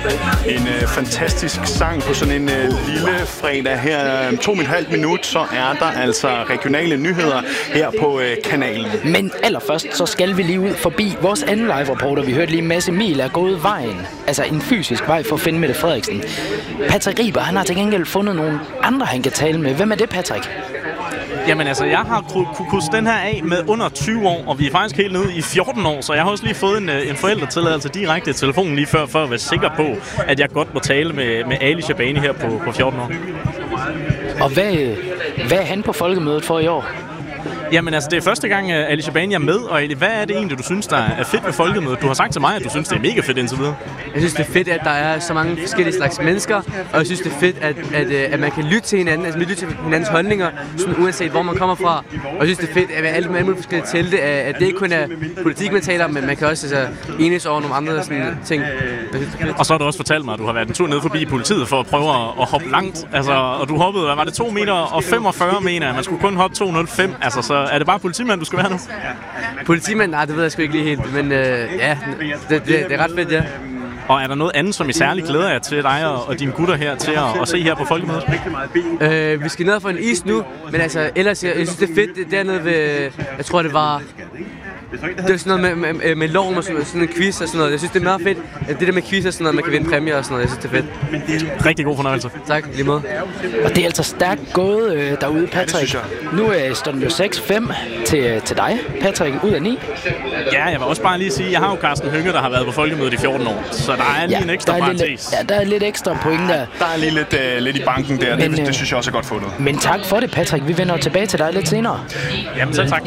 En fantastisk sang på sådan en lille fredag her. 2,5 minut, så er der altså regionale nyheder her på kanalen. Men allerførst, så skal vi lige ud forbi vores anden live-reporter. Vi hørte lige Mads Emil er gået vejen. Altså en fysisk vej for at finde Mette Frederiksen. Patrick Riber, han har til gengæld fundet nogle andre, han kan tale med. Hvem er det, Patrick? Jamen altså, jeg har kunnet den her af med under 20 år, og vi er faktisk helt nede i 14 år, så jeg har også lige fået en forældretilladelse direkte i telefonen lige før, for at være sikker på, at jeg godt må tale med Ali Shabani her på 14 år. Og hvad er han på folkemødet for i år? Jamen altså, det er første gang, Ali Shabani er med, og hvad er det egentlig, du synes, der er fedt ved folkemødet? Du har sagt til mig, at du synes, det er mega fedt indtil videre. Jeg synes, det er fedt, at der er så mange forskellige slags mennesker, og jeg synes, det er fedt, at man kan lytte til hinanden, altså lytte til hinandens holdninger, sådan uanset hvor man kommer fra. Og jeg synes, det er fedt, at alle mulige forskellige telte, at det ikke kun er politik, man taler om, men man kan også enes over nogle andre sådan, ting. Og så har du også fortalt mig, at du har været en tur ned forbi politiet for at prøve at hoppe langt. Altså, og du hoppede, var det 2 meter og 45 meter? Man skulle kun hoppe 2,05. Altså, så er det bare politimand, du skal være nu? Politimand? Nej, det ved jeg sgu ikke lige helt. Men ja, det er ret fedt, ja. Og er der noget andet, som I særlig glæder jer til dig og dine gutter her til at se her på folkemødet? Vi skal ned og få en is nu, men altså ellers, jeg synes det er fedt det dernede ved, jeg tror det var sådan noget med loven og sådan en quiz og sådan noget. Jeg synes det er meget fedt, at det der med quiz og sådan noget, man kan vinde præmier og sådan noget, jeg synes det er fedt. Rigtig god fornøjelse. Tak, lige måde. Og det er altså stærkt gået derude, Patrick. Nu står den jo 6-5 til dig, Patrick, ud af 9. Ja, jeg vil også bare lige sige, jeg har jo Carsten Hønge, der har været på folkemødet i 14 år, så der er lige en ekstra parentes. Ja, der er lidt ekstra point der. Der er lige lidt i banken der, men, det synes jeg også er godt fundet. Men tak for det, Patrick. Vi vender tilbage til dig lidt senere. Jamen selv tak.